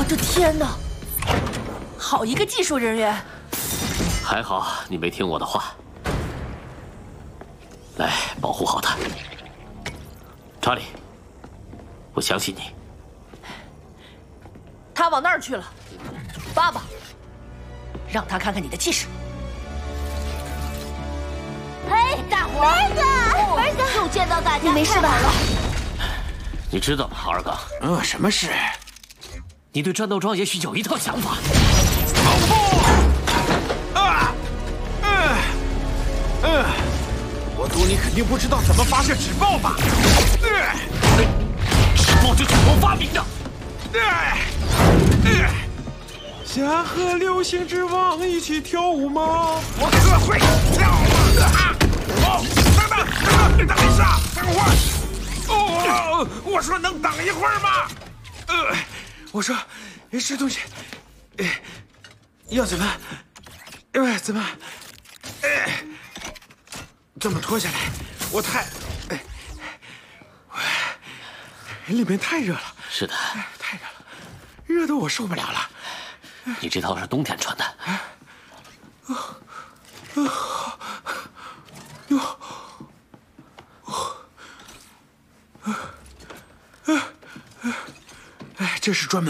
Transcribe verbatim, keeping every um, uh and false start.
我的天哪！好一个技术人员！ 还好你没听我的话。来，保护好他。查理，我相信你。 他往那儿去了，爸爸，让他看看你的气势。 嘿，大伙儿，儿子，儿子，又见到大家， 你没事吧？ 你知道吗，二刚？ 嗯，什么事？ 你对战斗装也许有一套想法。 跑步！啊！嗯嗯，我赌你肯定不知道怎么发射纸爆吧？ 纸爆就是我发明的。 想和流星之王一起跳舞吗？我可会跳啊！哦，等等等等，等一下，等会儿。哦，我说能等一会儿吗？呃，我说，这东西，呃，要怎么，呃，怎么，呃，这么脱下来？我太，呃，里面太热了。 是的， 太热了，热得我受不了了。 你这套是冬天穿的。 哟，哎，这是专门